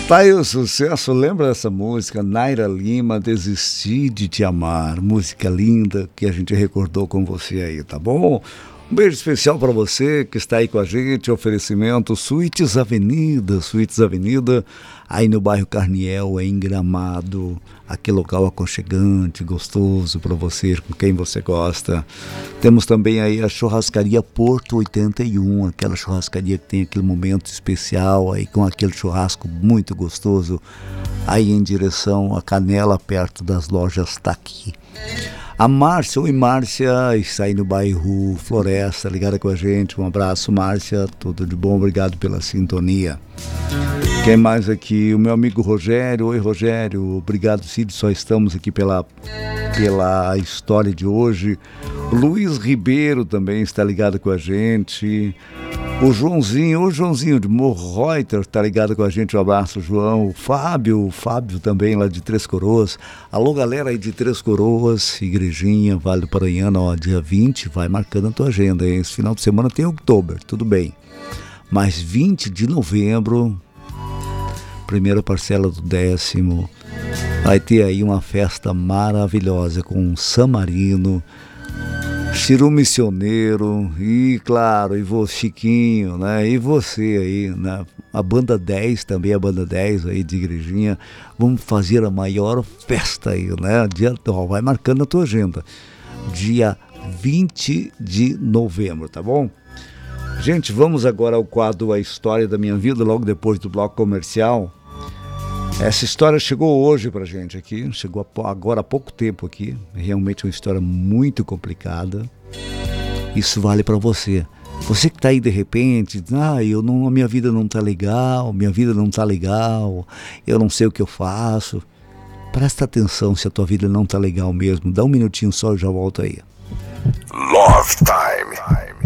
Tá aí o sucesso, lembra dessa música? Naira Lima, Desisti de Te Amar. Música linda que a gente recordou com você aí, tá bom? Um beijo especial para você que está aí com a gente. Oferecimento Suítes Avenida, aí no bairro Carniel, em Gramado. Aquele local aconchegante, gostoso para você, com quem você gosta. Temos também aí a churrascaria Porto 81, aquela churrascaria que tem aquele momento especial aí com aquele churrasco muito gostoso, aí em direção à Canela, perto das lojas Taqui. A Márcia, oi Márcia, está aí no bairro Floresta, ligada com a gente. Um abraço, Márcia, tudo de bom, obrigado pela sintonia. Quem mais aqui? O meu amigo Rogério, oi Rogério, obrigado Cid, só estamos aqui pela história de hoje. O Luiz Ribeiro também está ligado com a gente. O Joãozinho de Morro Reuter está ligado com a gente, um abraço, João. O Fábio também lá de Três Coroas. Alô, galera aí de Três Coroas, Igrejinha, Vale do Paranhana, ó, dia 20, vai marcando a tua agenda, hein? Esse final de semana tem Oktober, tudo bem. Mas 20 de novembro, primeira parcela do 10º, vai ter aí uma festa maravilhosa com San Marino, Chiru Missioneiro e, claro, e você, Chiquinho, né? E você aí, né? A Banda 10 também, a Banda 10 aí de Igrejinha. Vamos fazer a maior festa aí, né? Vai marcando a tua agenda. Dia 20 de novembro, tá bom? Gente, vamos agora ao quadro A História da Minha Vida, logo depois do bloco comercial. Essa história chegou hoje pra gente aqui, chegou agora há pouco tempo aqui, realmente uma história muito complicada. Isso vale pra você. Você que tá aí de repente, a minha vida não tá legal, eu não sei o que eu faço. Presta atenção se a tua vida não tá legal mesmo, dá um minutinho só e já volto aí. Love Time.